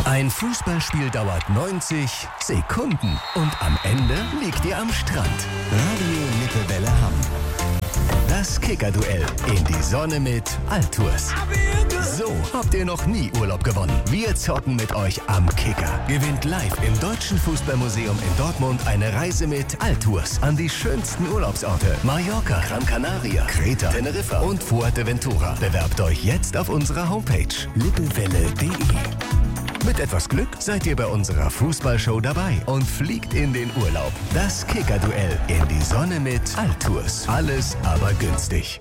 Ein Fußballspiel dauert 90 Sekunden und am Ende liegt ihr am Strand. Radio Lippe-Welle Hamm. Das Kicker-Duell in die Sonne mit Altours. So habt ihr noch nie Urlaub gewonnen. Wir zocken mit euch am Kicker. Gewinnt live im Deutschen Fußballmuseum in Dortmund eine Reise mit Altours an die schönsten Urlaubsorte. Mallorca, Gran Canaria, Kreta, Teneriffa und Fuerteventura. Bewerbt euch jetzt auf unserer Homepage lippewelle.de. Mit etwas Glück seid ihr bei unserer Fußballshow dabei und fliegt in den Urlaub. Das Kicker-Duell in die Sonne mit Altours. Alles aber günstig.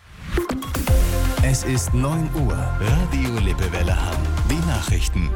Es ist 9 Uhr. Radio Lippe-Welle Hamm. Die Nachrichten.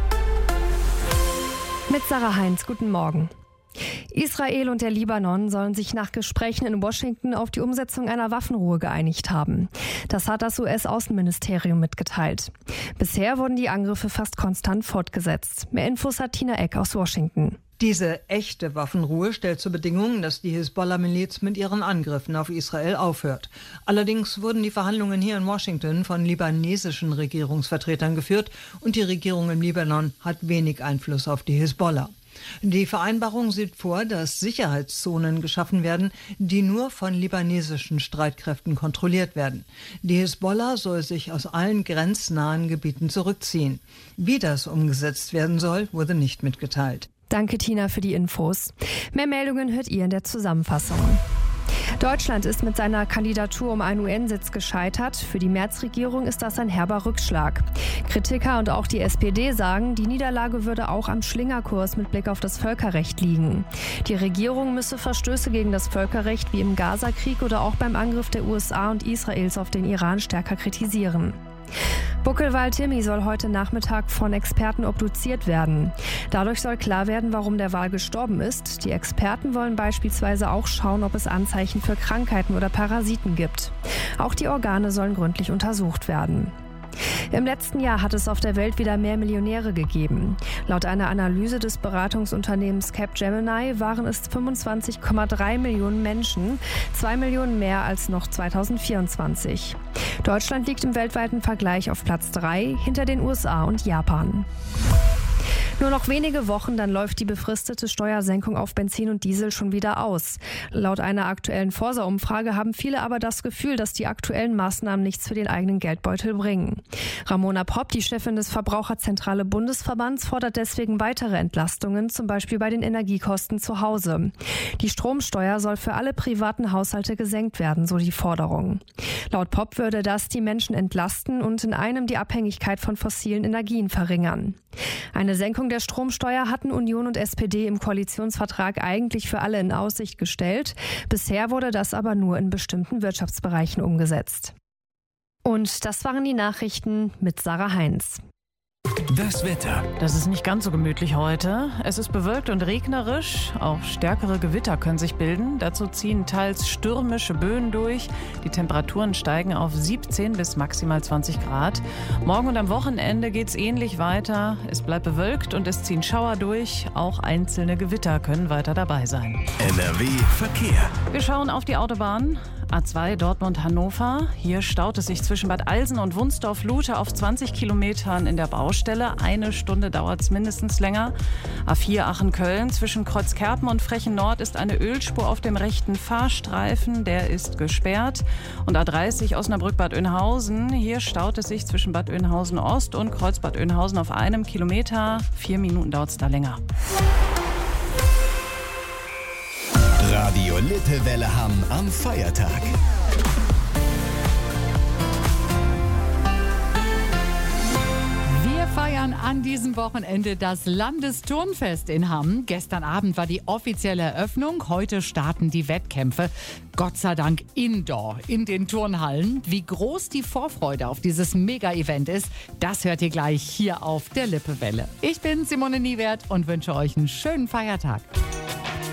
Mit Sarah Heinz, guten Morgen. Israel und der Libanon sollen sich nach Gesprächen in Washington auf die Umsetzung einer Waffenruhe geeinigt haben. Das hat das US-Außenministerium mitgeteilt. Bisher wurden die Angriffe fast konstant fortgesetzt. Mehr Infos hat Tina Eck aus Washington. Diese echte Waffenruhe stellt zur Bedingung, dass die Hisbollah-Miliz mit ihren Angriffen auf Israel aufhört. Allerdings wurden die Verhandlungen hier in Washington von libanesischen Regierungsvertretern geführt und die Regierung im Libanon hat wenig Einfluss auf die Hisbollah. Die Vereinbarung sieht vor, dass Sicherheitszonen geschaffen werden, die nur von libanesischen Streitkräften kontrolliert werden. Die Hisbollah soll sich aus allen grenznahen Gebieten zurückziehen. Wie das umgesetzt werden soll, wurde nicht mitgeteilt. Danke, Tina, für die Infos. Mehr Meldungen hört ihr in der Zusammenfassung. Deutschland ist mit seiner Kandidatur um einen UN-Sitz gescheitert. Für die Merz-Regierung ist das ein herber Rückschlag. Kritiker und auch die SPD sagen, die Niederlage würde auch am Schlingerkurs mit Blick auf das Völkerrecht liegen. Die Regierung müsse Verstöße gegen das Völkerrecht wie im Gaza-Krieg oder auch beim Angriff der USA und Israels auf den Iran stärker kritisieren. Buckelwal Timmy soll heute Nachmittag von Experten obduziert werden. Dadurch soll klar werden, warum der Wal gestorben ist. Die Experten wollen beispielsweise auch schauen, ob es Anzeichen für Krankheiten oder Parasiten gibt. Auch die Organe sollen gründlich untersucht werden. Im letzten Jahr hat es auf der Welt wieder mehr Millionäre gegeben. Laut einer Analyse des Beratungsunternehmens Capgemini waren es 25,3 Millionen Menschen, 2 Millionen mehr als noch 2024. Deutschland liegt im weltweiten Vergleich auf Platz 3 hinter den USA und Japan. Nur noch wenige Wochen, dann läuft die befristete Steuersenkung auf Benzin und Diesel schon wieder aus. Laut einer aktuellen Forsa-Umfrage haben viele aber das Gefühl, dass die aktuellen Maßnahmen nichts für den eigenen Geldbeutel bringen. Ramona Popp, die Chefin des Verbraucherzentrale Bundesverbands, fordert deswegen weitere Entlastungen, zum Beispiel bei den Energiekosten zu Hause. Die Stromsteuer soll für alle privaten Haushalte gesenkt werden, so die Forderung. Laut Popp würde das die Menschen entlasten und in einem die Abhängigkeit von fossilen Energien verringern. Eine Senkung der Stromsteuer hatten Union und SPD im Koalitionsvertrag eigentlich für alle in Aussicht gestellt. Bisher wurde das aber nur in bestimmten Wirtschaftsbereichen umgesetzt. Und das waren die Nachrichten mit Sarah Heinz. Das Wetter. Das ist nicht ganz so gemütlich heute. Es ist bewölkt und regnerisch. Auch stärkere Gewitter können sich bilden. Dazu ziehen teils stürmische Böen durch. Die Temperaturen steigen auf 17 bis maximal 20 Grad. Morgen und am Wochenende geht es ähnlich weiter. Es bleibt bewölkt und es ziehen Schauer durch. Auch einzelne Gewitter können weiter dabei sein. NRW Verkehr. Wir schauen auf die Autobahn. A2 Dortmund-Hannover. Hier staut es sich zwischen Bad Alsen und Wunsdorf-Lute auf 20 Kilometern in der Baustelle. 1 Stunde dauert es mindestens länger. A4 Aachen-Köln. Zwischen Kreuzkerpen und Frechen-Nord ist eine Ölspur auf dem rechten Fahrstreifen. Der ist gesperrt. Und A30 Osnabrück-Bad Oeynhausen. Hier staut es sich zwischen Bad Oeynhausen-Ost und Kreuzbad Oeynhausen auf 1 Kilometer. 4 Minuten dauert es da länger. Radio Lippe-Welle Hamm am Feiertag. Wir feiern an diesem Wochenende das Landesturnfest in Hamm. Gestern Abend war die offizielle Eröffnung. Heute starten die Wettkämpfe. Gott sei Dank indoor in den Turnhallen. Wie groß die Vorfreude auf dieses Mega-Event ist, das hört ihr gleich hier auf der Lippe-Welle. Ich bin Simone Niewert und wünsche euch einen schönen Feiertag.